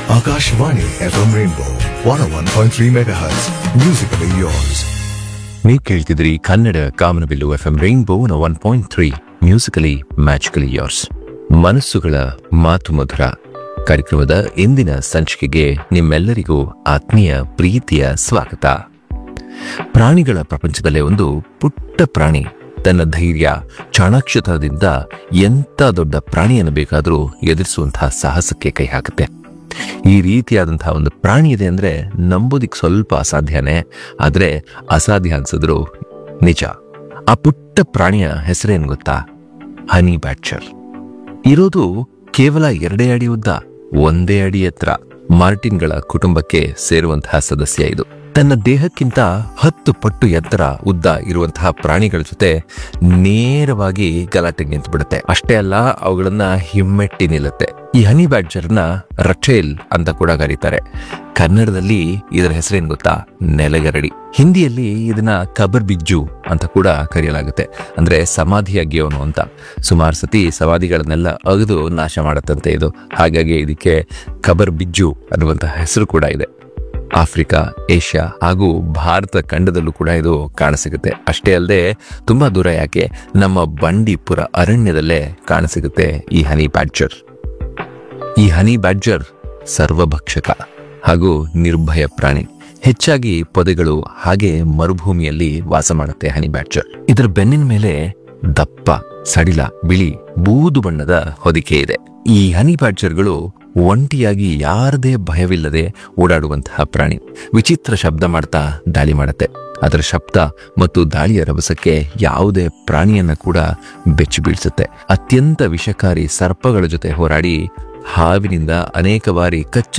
Akashvani FM Rainbow 101.3 MHz. Musically yours. ನೀವು ಕೇಳ್ತಿದ್ರಿ ಕನ್ನಡ ಕಾಮನಬಿಲ್ಲು FM rainbow 1.3 musically magically yours. ಮನಸ್ಸುಗಳ ಮಾತು ಮಧುರ ಕಾರ್ಯಕ್ರಮದ ಇಂದಿನ ಸಂಚಿಕೆಗೆ ನಿಮ್ಮೆಲ್ಲರಿಗೂ ಆತ್ಮೀಯ ಪ್ರೀತಿಯ ಸ್ವಾಗತ. ಪ್ರಾಣಿಗಳ ಪ್ರಪಂಚದಲ್ಲೇ ಒಂದು ಪುಟ್ಟ ಪ್ರಾಣಿ ತನ್ನ ಧೈರ್ಯ ಚಾಣಾಕ್ಷತನದಿಂದ ಎಂಥ ದೊಡ್ಡ ಪ್ರಾಣಿಯನ್ನು ಬೇಕಾದರೂ ಎದುರಿಸುವಂತಹ ಸಾಹಸಕ್ಕೆ ಕೈ ಹಾಕುತ್ತೆ. ಈ ರೀತಿಯಾದಂತಹ ಒಂದು ಪ್ರಾಣಿ ಇದೆ ಅಂದ್ರೆ ನಂಬೋದಿಕ್ ಸ್ವಲ್ಪ ಅಸಾಧ್ಯನೇ, ಆದ್ರೆ ಅಸಾಧ್ಯ ಅನ್ಸಿದ್ರು ನಿಜ. ಆ ಪುಟ್ಟ ಪ್ರಾಣಿಯ ಹೆಸರೇನು ಗೊತ್ತಾ? ಹನಿ ಬ್ಯಾಡ್ಜರ್. ಇರೋದು ಕೇವಲ 2 ಅಡಿ ಉದ್ದ, 1 ಅಡಿ ಎತ್ತರ. ಮಾರ್ಟಿನ್ಗಳ ಕುಟುಂಬಕ್ಕೆ ಸೇರುವಂತಹ ಸದಸ್ಯ ಇದು. ತನ್ನ ದೇಹಕ್ಕಿಂತ 10 ಪಟ್ಟು ಎತ್ತರ ಉದ್ದ ಇರುವಂತಹ ಪ್ರಾಣಿಗಳ ಜೊತೆ ನೇರವಾಗಿ ಗಲಾಟೆಗೆ ನಿಂತು ಬಿಡುತ್ತೆ. ಅಷ್ಟೇ ಅಲ್ಲ, ಅವುಗಳನ್ನ ಹಿಮ್ಮೆಟ್ಟಿ ನಿಲ್ಲುತ್ತೆ. ಈ ಹನಿ ಬ್ಯಾಡ್ಜರ್ನ ರಚೇಲ್ ಅಂತ ಕೂಡ ಕರೀತಾರೆ. ಕನ್ನಡದಲ್ಲಿ ಇದರ ಹೆಸರೇನು ಗೊತ್ತಾ? ನೆಲಗರಡಿ. ಹಿಂದಿಯಲ್ಲಿ ಇದನ್ನ ಕಬರ್ ಬಿಜ್ಜು ಅಂತ ಕೂಡ ಕರೆಯಲಾಗುತ್ತೆ, ಅಂದ್ರೆ ಸಮಾಧಿಯಾಗಿಯವನು ಅಂತ. ಸುಮಾರು ಸತಿ ಸಮಾಧಿಗಳನ್ನೆಲ್ಲ ಅಗದು ನಾಶ ಮಾಡತ್ತಂತೆ ಇದು, ಹಾಗಾಗಿ ಇದಕ್ಕೆ ಕಬರ್ ಬಿಜ್ಜು ಅನ್ನುವಂತಹ ಹೆಸರು ಕೂಡ ಇದೆ. ಆಫ್ರಿಕಾ, ಏಷ್ಯಾ ಹಾಗೂ ಭಾರತ ಖಂಡದಲ್ಲೂ ಕೂಡ ಇದು ಕಾಣಸಿಗುತ್ತೆ. ಅಷ್ಟೇ ಅಲ್ಲದೆ ತುಂಬಾ ದೂರ ಯಾಕೆ, ನಮ್ಮ ಬಂಡೀಪುರ ಅರಣ್ಯದಲ್ಲೇ ಕಾಣಸಿಗುತ್ತೆ ಈ ಹನಿ ಬ್ಯಾಡ್ಜರ್. ಈ ಹನಿ ಬ್ಯಾಡ್ಜರ್ ಸರ್ವಭಕ್ಷಕ ಹಾಗೂ ನಿರ್ಭಯ ಪ್ರಾಣಿ. ಹೆಚ್ಚಾಗಿ ಪೊದೆಗಳು ಹಾಗೆ ಮರುಭೂಮಿಯಲ್ಲಿ ವಾಸ ಮಾಡುತ್ತೆ ಹನಿ ಬ್ಯಾಡ್ಜರ್. ಇದರ ಬೆನ್ನಿನ ಮೇಲೆ ದಪ್ಪ, ಸಡಿಲ, ಬಿಳಿ, ಬೂದು ಬಣ್ಣದ ಹೊದಿಕೆ ಇದೆ. ಈ ಹನಿ ಬ್ಯಾಡ್ಜರ್ಗಳು ಒಂಟಿಯಾಗಿ ಯಾರದೇ ಭಯವಿಲ್ಲದೆ ಓಡಾಡುವಂತಹ ಪ್ರಾಣಿ. ವಿಚಿತ್ರ ಶಬ್ದ ಮಾಡ್ತಾ ದಾಳಿ ಮಾಡುತ್ತೆ. ಅದರ ಶಬ್ದ ಮತ್ತು ದಾಳಿಯ ರಭಸಕ್ಕೆ ಯಾವುದೇ ಪ್ರಾಣಿಯನ್ನ ಕೂಡ ಬೆಚ್ಚಿ ಬೀಳಿಸುತ್ತೆ. ಅತ್ಯಂತ ವಿಷಕಾರಿ ಸರ್ಪಗಳ ಜೊತೆ ಹೋರಾಡಿ ಹಾವಿನಿಂದ ಅನೇಕ ಬಾರಿ